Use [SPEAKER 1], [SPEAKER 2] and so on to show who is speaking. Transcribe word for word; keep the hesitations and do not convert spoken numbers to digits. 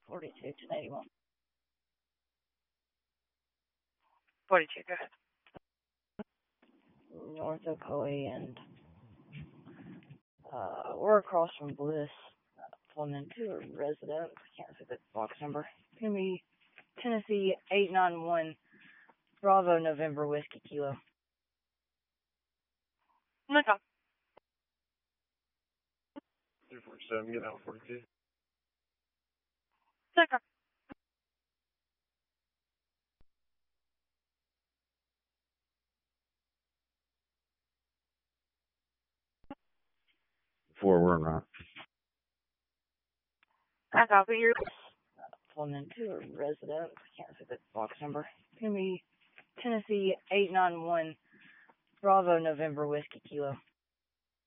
[SPEAKER 1] forty-two, ten eighty-one.
[SPEAKER 2] forty-two, go ahead.
[SPEAKER 1] North Ocoee, and uh, we're across from Bliss. Pulling into a residence. I can't see the box number. It's going to be Tennessee eight nine one Bravo November Whiskey Kilo.
[SPEAKER 2] No problem.
[SPEAKER 3] three forty-seven, get out forty-two.
[SPEAKER 2] No problem.
[SPEAKER 4] Four, we're en route.
[SPEAKER 2] I copy your.
[SPEAKER 1] Pulling into a residence. I can't see the box number. It's going to be Tennessee eight nine one Bravo November Whiskey Kilo.